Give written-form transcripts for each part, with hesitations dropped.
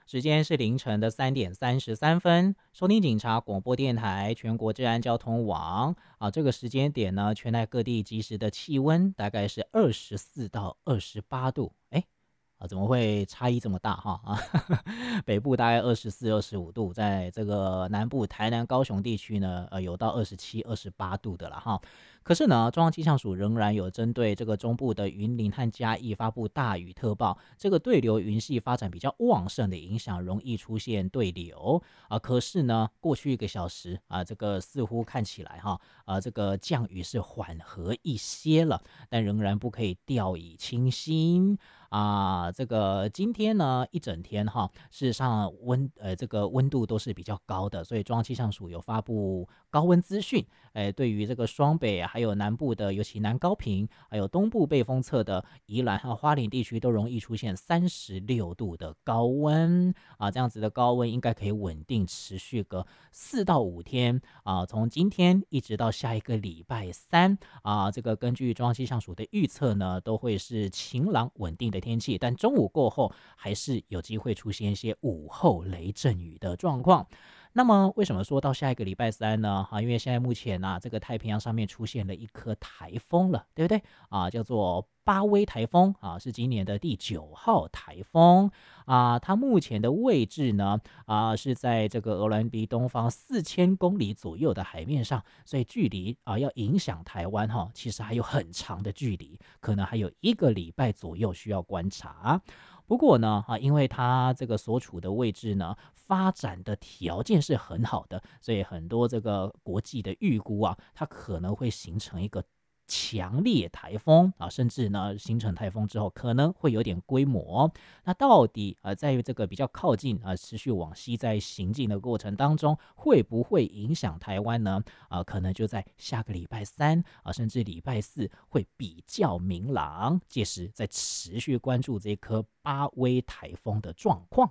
时间是凌晨的3点33分，收听警察广播电台全国治安交通网这个时间点呢，全台各地即时的气温大概是24到28度，怎么会差异这么大哈啊？北部大概24、25度，在这个南部台南、高雄地区呢，有到27、28度的了哈。可是呢，中央气象署仍然有针对这个中部的云林和嘉义发布大雨特报，这个对流云系发展比较旺盛的影响，容易出现对流可是呢，过去1个小时这个似乎看起来这个降雨是缓和一些了，但仍然不可以掉以轻心。这个今天呢一整天事实上这个温度都是比较高的，所以中央气象署有发布高温资讯，对于这个双北还有南部的，尤其南高屏，还有东部被风侧的宜兰和花莲地区，都容易出现36度的高温这样子的高温应该可以稳定持续个4到5天从今天一直到下一个礼拜三这个根据中央气象署的预测呢，都会是晴朗稳定的天气，但中午过后还是有机会出现一些午后雷阵雨的状况。那么为什么说到下一个礼拜三呢？因为现在目前这个太平洋上面出现了一颗台风了，对不对叫做巴威台风是今年的第9号台风它目前的位置呢是在这个鹅銮鼻东方4000公里左右的海面上，所以距离要影响台湾其实还有很长的距离，可能还有1个礼拜左右需要观察。不过呢因为它这个所处的位置呢，发展的条件是很好的，所以很多这个国际的预估它可能会形成一个强烈台风甚至呢形成台风之后可能会有点规模。那到底在于这个比较靠近持续往西在行进的过程当中，会不会影响台湾呢？可能就在下个礼拜三甚至礼拜四会比较明朗，届时再持续关注这颗巴威台风的状况。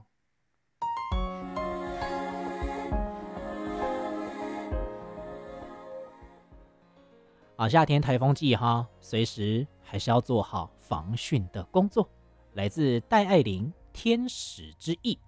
夏天台风季随时还是要做好防汛的工作。来自戴爱玲《天使之翼》。